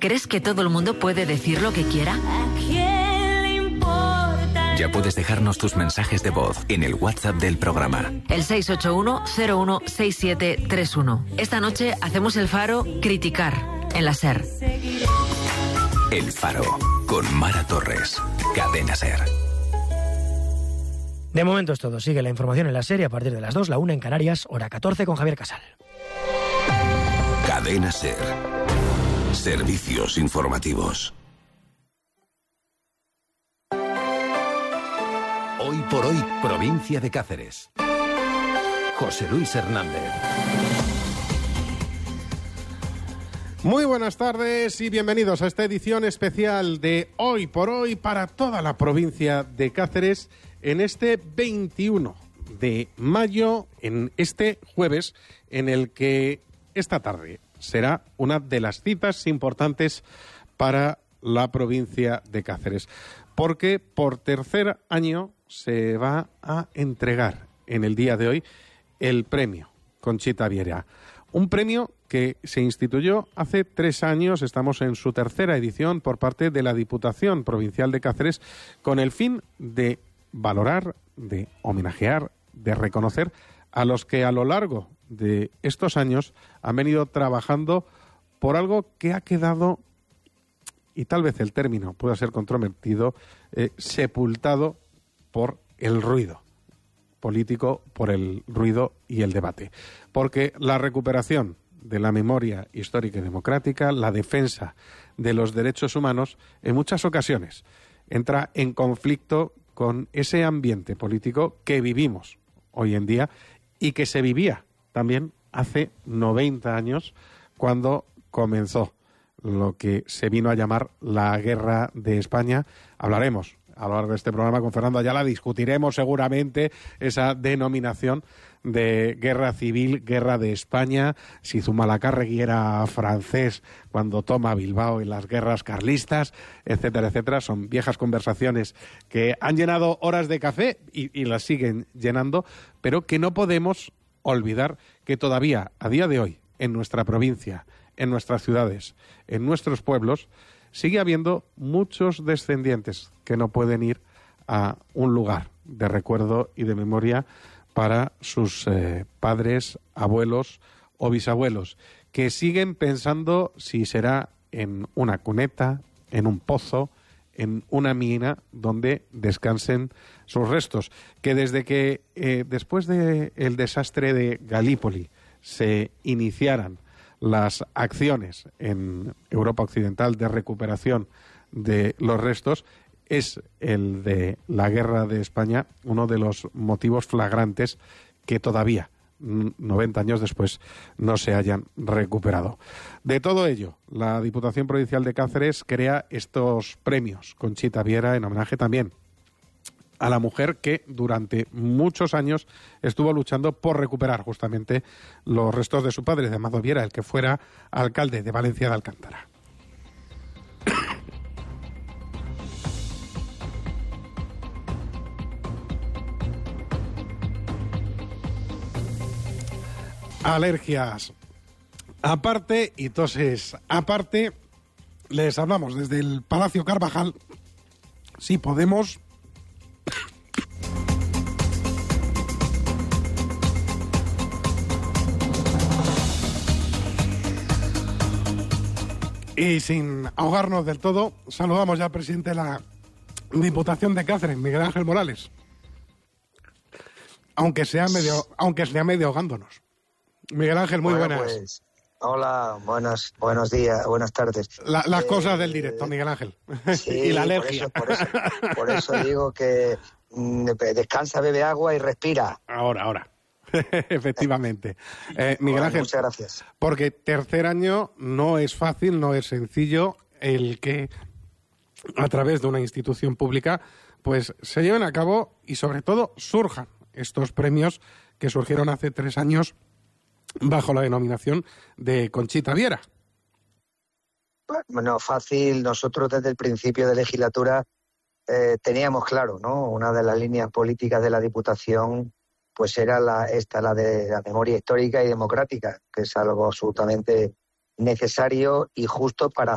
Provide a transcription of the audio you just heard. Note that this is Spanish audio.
¿Crees que todo el mundo puede decir lo que quiera? Ya puedes dejarnos tus mensajes de voz en el WhatsApp del programa. El 681-016731. Esta noche hacemos el Faro Criticar en la SER. El Faro con Mara Torres. Cadena SER. De momento es todo. Sigue la información en la SER a partir de las 2, la 1 en Canarias, hora 14 con Javier Casal. Cadena SER. Servicios informativos. Hoy por hoy, provincia de Cáceres. José Luis Hernández. Muy buenas tardes y bienvenidos a esta edición especial de Hoy por Hoy para toda la provincia de Cáceres en este 21 de mayo, en este jueves, en el que esta tarde será una de las citas importantes para la provincia de Cáceres, porque por tercer año se va a entregar en el día de hoy el premio Conchita Viera. Un premio que se instituyó hace 3 años, estamos en su tercera edición por parte de la Diputación Provincial de Cáceres, con el fin de valorar, de homenajear, de reconocer a los que a lo largo de estos años han venido trabajando por algo que ha quedado, y tal vez el término pueda ser controvertido, sepultado por el ruido político, por el ruido y el debate. Porque la recuperación de la memoria histórica y democrática, la defensa de los derechos humanos, en muchas ocasiones entra en conflicto con ese ambiente político que vivimos hoy en día y que se vivía también hace 90 años cuando comenzó lo que se vino a llamar la Guerra de España. Hablaremos a lo largo de este programa con Fernando Ayala, discutiremos seguramente esa denominación de guerra civil, guerra de España, si Zumalacárregui era francés cuando toma Bilbao en las guerras carlistas, etcétera, etcétera. Son viejas conversaciones que han llenado horas de café y las siguen llenando, pero que no podemos olvidar que todavía, a día de hoy, en nuestra provincia, en nuestras ciudades, en nuestros pueblos, sigue habiendo muchos descendientes que no pueden ir a un lugar de recuerdo y de memoria para sus padres, abuelos o bisabuelos, que siguen pensando si será en una cuneta, en un pozo, en una mina donde descansen sus restos, que desde que después del desastre de Galípoli se iniciaran las acciones en Europa Occidental de recuperación de los restos, es el de la Guerra de España uno de los motivos flagrantes que todavía, 90 años después, no se hayan recuperado. De todo ello, la Diputación Provincial de Cáceres crea estos premios Conchita Viera en homenaje también a la mujer que durante muchos años estuvo luchando por recuperar justamente los restos de su padre, de Amado Viera, el que fuera alcalde de Valencia de Alcántara. Alergias aparte y toses aparte, les hablamos desde el Palacio Carvajal. Si podemos... Y sin ahogarnos del todo, saludamos ya al presidente de la Diputación de Cáceres, Miguel Ángel Morales. Aunque sea medio ahogándonos. Miguel Ángel, muy buenas. Pues, hola, buenos días, buenas tardes. Las cosas del directo, Miguel Ángel. Sí, y la alergia. Por eso digo que descansa, bebe agua y respira. Ahora. Efectivamente. Miguel Ángel, muchas gracias. Porque tercer año no es fácil, no es sencillo el que a través de una institución pública pues se lleven a cabo y sobre todo surjan estos premios que surgieron hace 3 años bajo la denominación de Conchita Viera. Bueno, fácil. Nosotros desde el principio de legislatura teníamos claro, ¿no? Una de las líneas políticas de la Diputación pues era la de la memoria histórica y democrática, que es algo absolutamente necesario y justo para